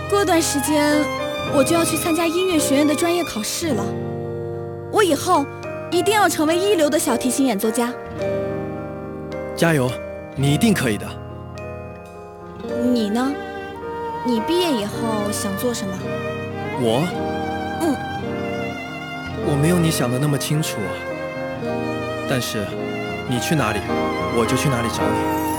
过段时间我就要去参加音乐学院的专业考试了，我以后一定要成为一流的小提琴演奏家。 加油，你一定可以的。 你呢？你毕业以后想做什么？ 我？我没有你想的那么清楚啊。但是你去哪里，我就去哪里找你。